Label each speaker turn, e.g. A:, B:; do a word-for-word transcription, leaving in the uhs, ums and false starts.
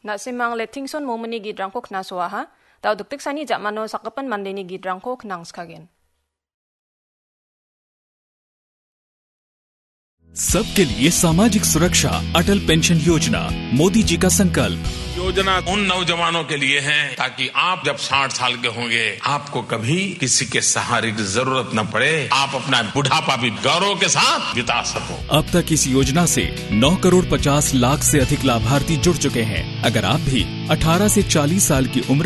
A: Na simang letingson momeni gidrangko kna suaha, tau duktik sani jakmano sakapan mandeni gidrangko knang skagen.
B: सबके लिए सामाजिक सुरक्षा अटल pension योजना मोदी जी का संकल्प।
C: योजना उन नौजवानों के लिए है ताकि आप जब साठ साल के होंगे आपको कभी किसी के सहारे की जरूरत न पड़े, आप अपना बुढ़ापा भी गौरव के साथ बिता सको।
B: अब तक इस योजना से नौ करोड़ पचास लाख से अधिक लाभार्थी जुड़ चुके हैं। अगर आप भी अठारह से चालीस साल की उम्र